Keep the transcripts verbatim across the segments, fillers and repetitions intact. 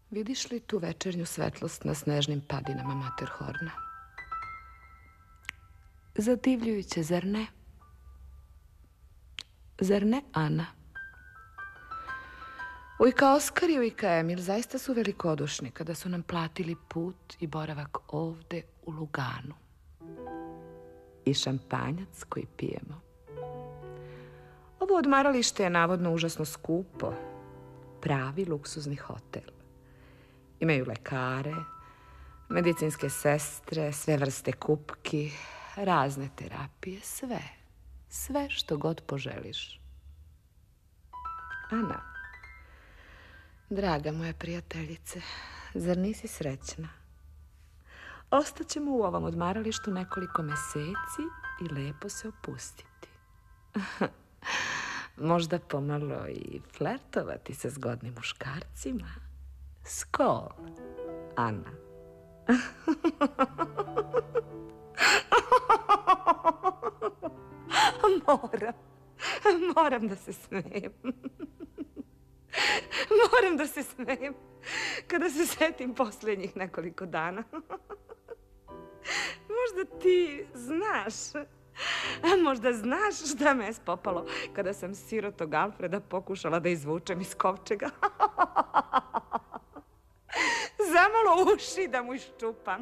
Vidiš li tu večernju svetlost na snežnim padinama Materhorna? Zadivljujuće, zar ne? Zar ne, Ana? Ujka Oskar i ujka Emil zaista su velikodušni kada su nam platili put i boravak ovde u Luganu. I šampanjac koji pijemo. Ovo odmaralište je navodno užasno skupo. Pravi luksuzni hotel. Imaju lekare, medicinske sestre, sve vrste kupki, razne terapije, sve. Sve što god poželiš. Ana, draga moja prijateljice, zar nisi srećna? Ostaćemo u ovom odmaralištu nekoliko meseci i lepo se opustiti. Možda pomalo i flertovati sa zgodnim muškarcima. Skol, Ana. Moram, moram da se smijem. Moram da se smijem kada se setim posljednjih nekoliko dana. Možda ti znaš, a možda znaš šta me je spopalo kada sam sirotog Alfreda pokušala da izvučem iz kovčega. Zamalo uši da mu iščupam.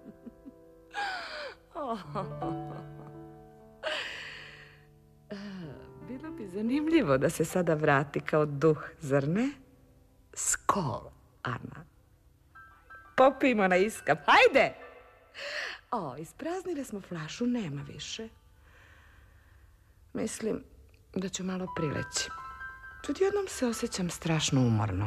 Bilo bi zanimljivo da se sada vrati kao duh, zar ne? Skol, Ana. Popijmo na iskap, hajde! O, ispraznili smo flašu, nema više. Mislim da ću malo prileći. Odjednom se osjećam strašno umorno.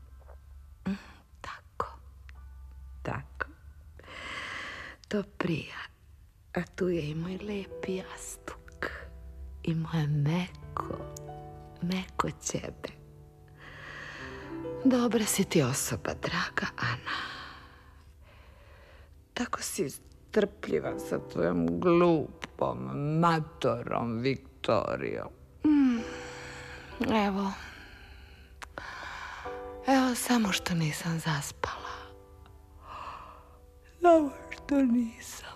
Tako, tako. To prija. A tu je i moj lepi jastuk. I moje meko, meko ćebe. Dobra si ti osoba, draga Ana. Tako si strpljiva sa tvojom glupom, matorom Viktorijom. Mm, evo, evo samo što nisam zaspala. Samo što nisam.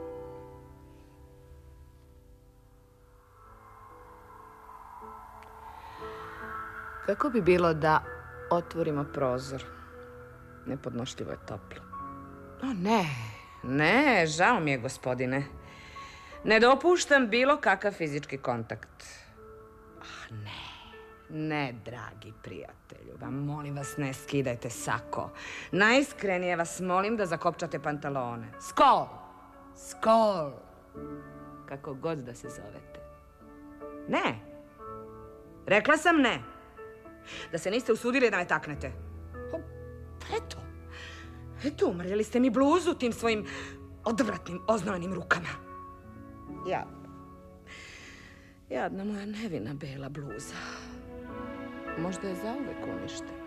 Kako bi bilo da otvorimo prozor? Nepodnošljivo je toplo. O, ne, ne, žao mi je, gospodine. Ne dopuštam bilo kakav fizički kontakt. Ah, ne, ne, dragi prijatelju. Vam molim vas, ne skidajte sako. Najiskrenije vas molim da zakopčate pantalone. Skol! Skol! Kako god da se zovete. Ne! Rekla sam ne! Da se niste usudili da me taknete. O, eto, eto, umrljali ste mi bluzu tim svojim odvratnim, oznojenim rukama. Jadna, jadna moja nevina bela bluza. Možda je zauvek uništena.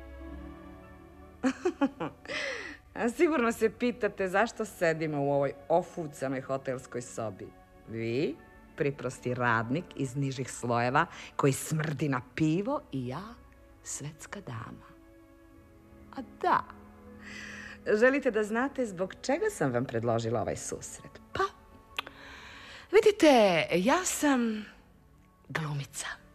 A sigurno se pitate zašto sedimo u ovoj ofucanoj hotelskoj sobi. Vi, priprosti radnik iz nižih slojeva koji smrdi na pivo i ja, svetska dama. A da, želite da znate zbog čega sam vam predložila ovaj susret? Pa, vidite, ja sam glumica.